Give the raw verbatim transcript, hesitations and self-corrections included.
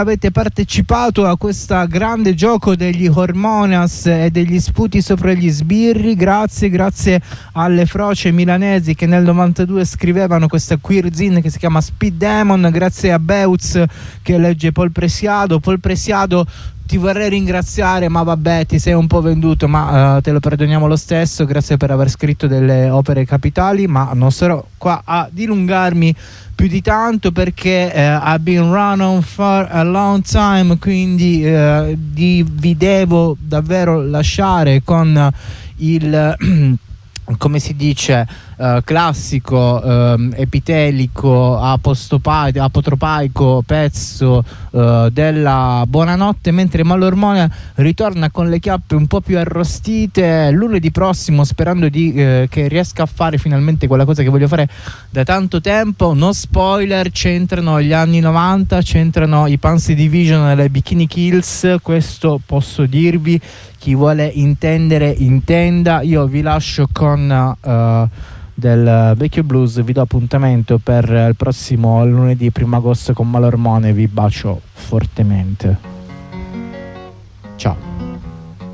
avete partecipato a questo grande gioco degli Hormonas e degli sputi sopra gli sbirri. Grazie, grazie alle froce milanesi che nel novantadue scrivevano questa queerzine che si chiama Speed Demon, grazie a Beuz che legge Paul Presiado. Paul Presiado, ti vorrei ringraziare, ma vabbè, ti sei un po' venduto, ma uh, te lo perdoniamo lo stesso. Grazie per aver scritto delle opere capitali, ma non sarò qua a dilungarmi più di tanto perché uh, I've been run on for a long time, quindi uh, di, vi devo davvero lasciare con il come si dice uh, classico um, epitelico apostopa- apotropaico pezzo uh, della buonanotte, mentre Malormone ritorna con le chiappe un po' più arrostite lunedì prossimo, sperando di, uh, che riesca a fare finalmente quella cosa che voglio fare da tanto tempo. No spoiler, c'entrano gli anni novanta, c'entrano i Pansy Division e le Bikini Kills, questo posso dirvi. Chi vuole intendere intenda. Io vi lascio con uh, del vecchio blues, vi do appuntamento per il prossimo lunedì primo agosto con Malormone, vi bacio fortemente.